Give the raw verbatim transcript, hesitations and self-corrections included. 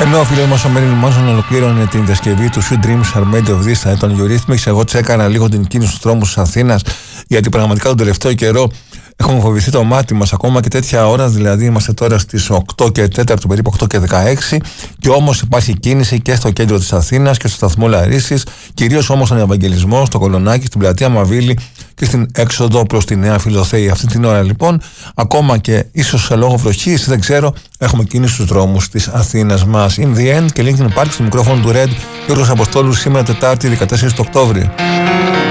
Ενώ ο φίλος μας ο Μέριλιν Μάνσον ολοκλήρωνε την διασκευή του Sweet Dreams Are Made of This, τον Eurythmics, εγώ τσέκανα λίγο την κίνηση στους δρόμους της Αθήνας, γιατί πραγματικά τον τελευταίο καιρό έχουμε φοβηθεί το μάτι μας, ακόμα και τέτοια ώρα, δηλαδή είμαστε τώρα στις οκτώ και τέσσερα, περίπου οκτώ και δεκαέξι, και όμως υπάρχει κίνηση και στο κέντρο της Αθήνας και στο σταθμό Λαρίσης, κυρίως όμως στον Ευαγγελισμό, στο Κολονάκι, στην πλατεία Μαβίλη και στην έξοδο προς τη Νέα Φιλοθέη. Αυτή την ώρα λοιπόν, ακόμα και ίσως σε λόγω βροχής, δεν ξέρω, έχουμε κίνηση στους δρόμους της Αθήνας μας. In the end, και Linkin Park στο μικρόφωνο του Red, Γιώργος Αποστόλου, σήμερα Τετάρτη δεκατέσσερις του Οκτώβρη.